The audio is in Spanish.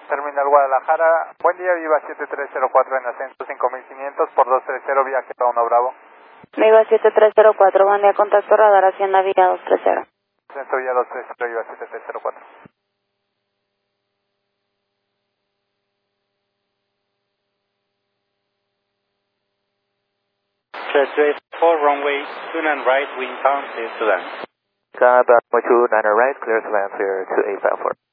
Terminal Guadalajara, buen día, Viva 7304 en ascenso 5500 por 230, viaje para 1 Bravo. Viva 7304, buen día, contacto radar Hacienda Villa 230. Ascenso Villa 230, Viva 7304. 324, runway 29 right, wind calm, clear to land. Bravo 29 right, clear to land, clear 2854.